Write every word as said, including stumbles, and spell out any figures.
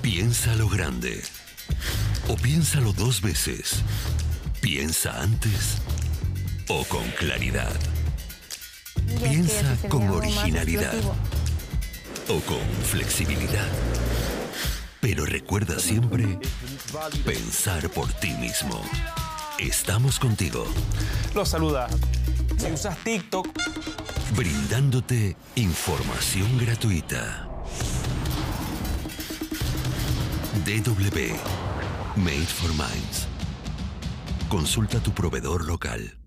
Piénsalo grande. O piénsalo dos veces. Piensa antes o con claridad. Mira, Piensa es que con sería algo más originalidad explosivo. o con flexibilidad. Pero recuerda siempre pensar por ti mismo. Estamos contigo. Los saluda. Si usas TikTok, Brindándote información gratuita. D W Made for Minds. Consulta tu proveedor local.